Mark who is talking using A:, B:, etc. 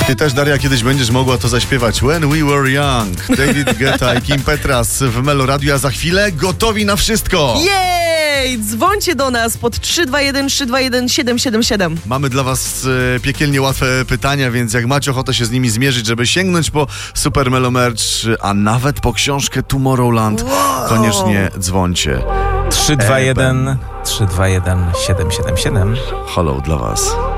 A: Ty też, Daria, kiedyś będziesz mogła to zaśpiewać. When we were young. David Guetta i Kim Petras w Meloradio, a za chwilę gotowi na wszystko.
B: Jej! Dzwońcie do nas pod 321 321 777.
A: Mamy dla was piekielnie łatwe pytania, więc jak macie ochotę się z nimi zmierzyć, żeby sięgnąć po Super Melo Merch, a nawet po książkę Tomorrowland, koniecznie dzwońcie.
C: 321 321 777.
A: Hello dla was.